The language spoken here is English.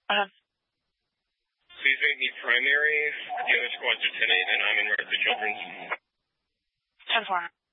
Please make me primary. The other squads are 10-8, and I'm in red the children's. 10-4.